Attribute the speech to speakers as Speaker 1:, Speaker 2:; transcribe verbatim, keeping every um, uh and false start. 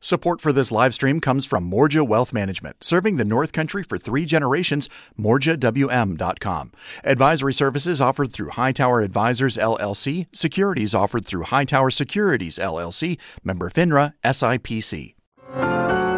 Speaker 1: Support for this live stream comes from Morja Wealth Management, serving the North Country for three generations, morja w m dot com. Advisory services offered through Hightower Advisors, L L C. Securities offered through Hightower Securities, L L C. Member FINRA, S I P C.